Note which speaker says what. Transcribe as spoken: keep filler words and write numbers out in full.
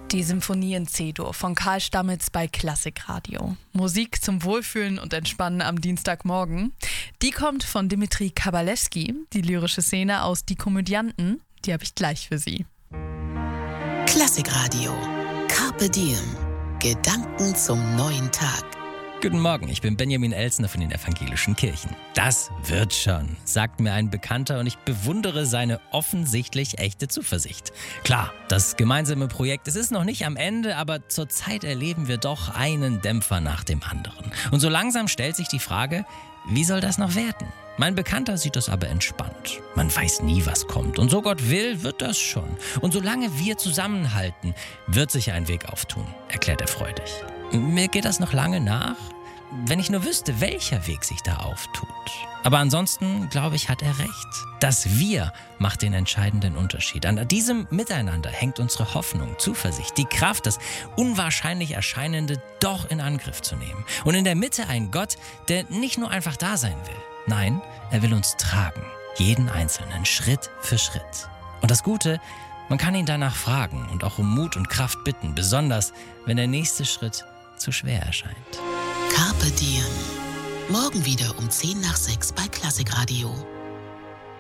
Speaker 1: Die Symphonie in C-Dur von Karl Stammitz bei Klassikradio. Musik zum Wohlfühlen und Entspannen am Dienstagmorgen. Die kommt von Dimitri Kabalevsky, die lyrische Szene aus Die Komödianten. Die habe ich gleich für Sie.
Speaker 2: Klassikradio. Carpe Diem. Gedanken zum neuen Tag.
Speaker 3: Guten Morgen, ich bin Benjamin Elsner von den Evangelischen Kirchen. Das wird schon, sagt mir ein Bekannter und ich bewundere seine offensichtlich echte Zuversicht. Klar, das gemeinsame Projekt, es ist noch nicht am Ende, aber zurzeit erleben wir doch einen Dämpfer nach dem anderen. Und so langsam stellt sich die Frage, wie soll das noch werden? Mein Bekannter sieht das aber entspannt. Man weiß nie, was kommt. Und so Gott will, wird das schon. Und solange wir zusammenhalten, wird sich ein Weg auftun, erklärt er freudig. Mir geht das noch lange nach, wenn ich nur wüsste, welcher Weg sich da auftut. Aber ansonsten, glaube ich, hat er recht. Das Wir macht den entscheidenden Unterschied. An diesem Miteinander hängt unsere Hoffnung, Zuversicht, die Kraft, das unwahrscheinlich Erscheinende doch in Angriff zu nehmen. Und in der Mitte ein Gott, der nicht nur einfach da sein will. Nein, er will uns tragen. Jeden Einzelnen, Schritt für Schritt. Und das Gute, man kann ihn danach fragen und auch um Mut und Kraft bitten, besonders wenn der nächste Schritt zu schwer erscheint.
Speaker 2: Carpe Diem. Morgen wieder um zehn nach sechs bei Klassikradio.